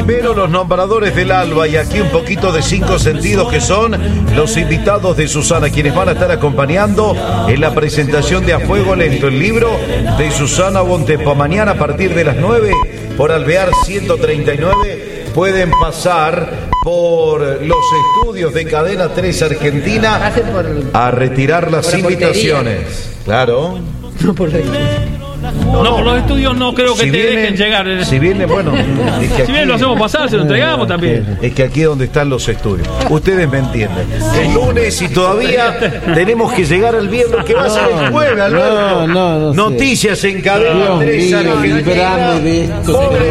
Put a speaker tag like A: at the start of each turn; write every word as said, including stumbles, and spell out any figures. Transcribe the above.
A: Primero los nombradores del Alba y aquí un poquito de cinco sentidos que son los invitados de Susana, quienes van a estar acompañando en la presentación de A Fuego Lento, el libro de Susana Bontempo. Mañana a partir de las nueve por Alvear ciento treinta y nueve pueden pasar por los estudios de Cadena tres Argentina a retirar las invitaciones. Claro.
B: No por la
C: No, no, por los estudios no creo que
A: si
C: te
A: viene,
C: dejen llegar.
A: Si viene, bueno, es que
C: si bien lo hacemos pasar, se lo entregamos también.
A: Es que aquí es donde están los estudios. Ustedes me entienden. El lunes y todavía tenemos que llegar al viernes. ¿Qué va a ser el jueves, Alberto?
D: No, no, no.
A: Noticias en Cadena tres Argentina.
D: Librame de esto.
A: Pobre